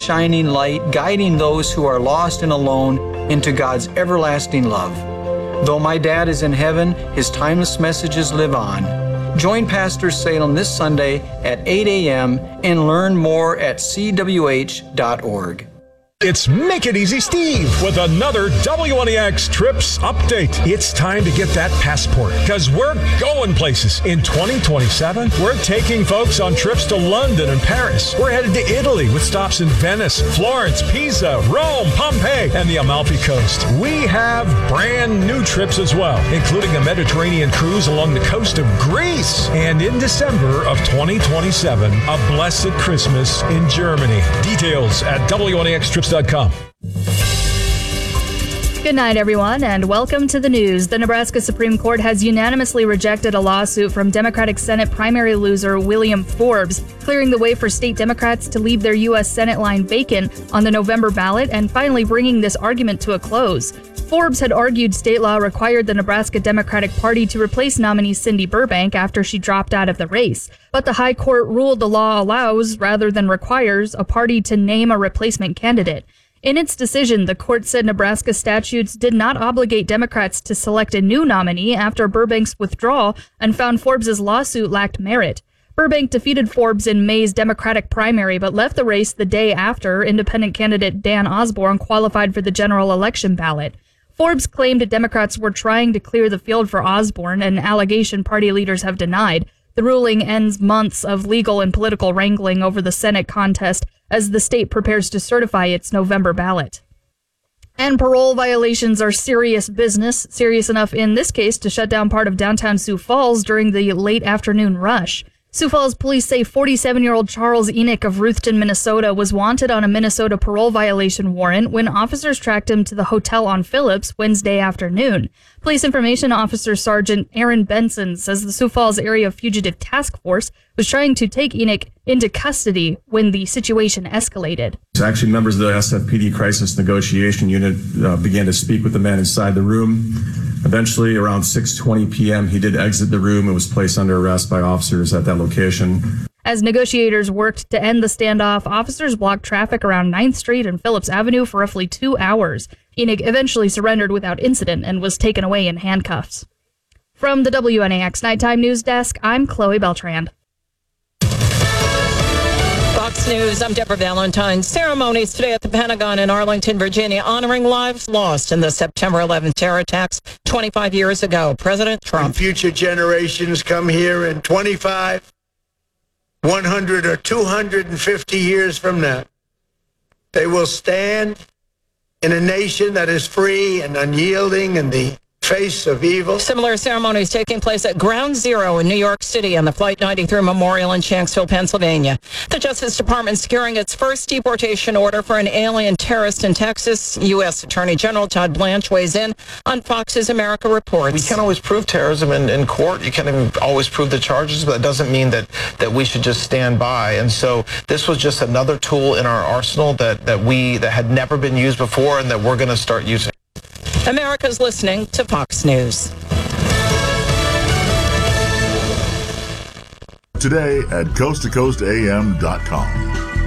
shining light, guiding those who are lost and alone into God's everlasting love. Though my dad is in heaven, his timeless messages live on. Join Pastor Salem this Sunday at 8 a.m. and learn more at cwh.org. It's Make It Easy Steve with another WNEX Trips update. It's time to get that passport because we're going places. In 2027, we're taking folks on trips to London and Paris. We're headed to Italy with stops in Venice, Florence, Pisa, Rome, Pompeii, and the Amalfi Coast. We have brand new trips as well, including a Mediterranean cruise along the coast of Greece. And in December of 2027, a blessed Christmas in Germany. Details at WNEXTrips.com. Good night, everyone, and welcome to the news. The Nebraska Supreme Court has unanimously rejected a lawsuit from Democratic Senate primary loser William Forbes, clearing the way for state Democrats to leave their U.S. Senate line vacant on the November ballot and finally bringing this argument to a close. Forbes had argued state law required the Nebraska Democratic Party to replace nominee Cindy Burbank after she dropped out of the race. But the High Court ruled the law allows, rather than requires, a party to name a replacement candidate. In its decision, the court said Nebraska statutes did not obligate Democrats to select a new nominee after Burbank's withdrawal and found Forbes' lawsuit lacked merit. Burbank defeated Forbes in May's Democratic primary but left the race the day after independent candidate Dan Osborne qualified for the general election ballot. Forbes claimed Democrats were trying to clear the field for Osborne, an allegation party leaders have denied. The ruling ends months of legal and political wrangling over the Senate contest as the state prepares to certify its November ballot. And parole violations are serious business, serious enough in this case to shut down part of downtown Sioux Falls during the late afternoon rush. Sioux Falls police say 47-year-old Charles Enoch of Ruthton, Minnesota, was wanted on a Minnesota parole violation warrant when officers tracked him to the hotel on Phillips Wednesday afternoon. Police Information Officer Sergeant Aaron Benson says the Sioux Falls Area Fugitive Task Force was trying to take Enoch into custody when the situation escalated. Actually, members of the SFPD Crisis Negotiation Unit began to speak with the man inside the room. Eventually, around 6:20 p.m., he did exit the room and was placed under arrest by officers at that location. As negotiators worked to end the standoff, officers blocked traffic around 9th Street and Phillips Avenue for roughly 2 hours. Enoch eventually surrendered without incident and was taken away in handcuffs. From the WNAX Nighttime News Desk, I'm Chloe Beltran. Fox News, I'm Deborah Valentine. Ceremonies today at the Pentagon in Arlington, Virginia, honoring lives lost in the September 11th terror attacks 25 years ago. President Trump. When future generations come here in 25, 100, or 250 years from now, they will stand in a nation that is free and unyielding in the face of evil. Similar ceremonies taking place at Ground Zero in New York City and the Flight 93 Memorial in Shanksville, Pennsylvania. The Justice Department securing its first deportation order for an alien terrorist in Texas. U.S. Attorney General Todd Blanche weighs in on Fox's America Reports. We can't always prove terrorism in court. You can't even always prove the charges, but that doesn't mean that we should just stand by. And so this was just another tool in our arsenal that had never been used before and that we're going to start using. America's listening to Fox News. Today at coasttocoastam.com.